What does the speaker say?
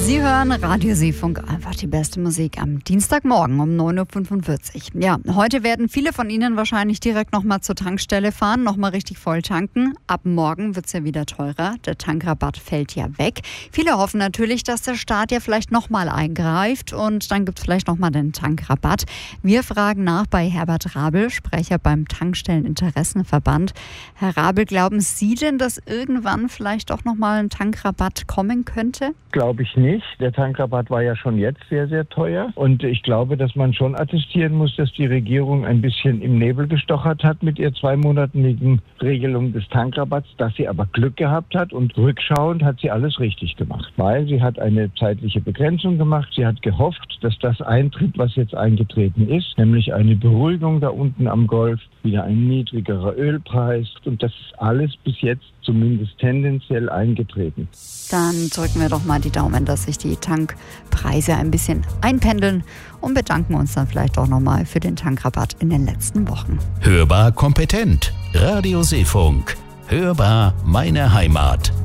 Sie hören Radio Seefunk, einfach die beste Musik am Dienstagmorgen um 9.45 Uhr. Ja, heute werden viele von Ihnen wahrscheinlich direkt nochmal zur Tankstelle fahren, nochmal richtig voll tanken. Ab morgen wird es ja wieder teurer, der Tankrabatt fällt ja weg. Viele hoffen natürlich, dass der Staat ja vielleicht nochmal eingreift und dann gibt es vielleicht nochmal den Tankrabatt. Wir fragen nach bei Herbert Rabel, Sprecher beim Tankstelleninteressenverband. Herr Rabel, glauben Sie denn, dass irgendwann vielleicht doch nochmal ein Tankrabatt kommen könnte? Glaube ich nicht. Der Tankrabatt war ja schon jetzt sehr, sehr teuer. Und ich glaube, dass man schon attestieren muss, dass die Regierung ein bisschen im Nebel gestochert hat mit ihrer 2-monatigen Regelung des Tankrabatts, dass sie aber Glück gehabt hat. Und rückschauend hat sie alles richtig gemacht. Weil sie hat eine zeitliche Begrenzung gemacht. Sie hat gehofft, dass das eintritt, was jetzt eingetreten ist. Nämlich eine Beruhigung da unten am Golf, wieder ein niedrigerer Ölpreis. Und das ist alles bis jetzt zumindest tendenziell eingetreten. Dann drücken wir doch mal die Daumen, dass sich die Tankpreise ein bisschen einpendeln und bedanken uns dann vielleicht auch nochmal für den Tankrabatt in den letzten Wochen. Hörbar kompetent. Radio Seefunk. Hörbar meine Heimat.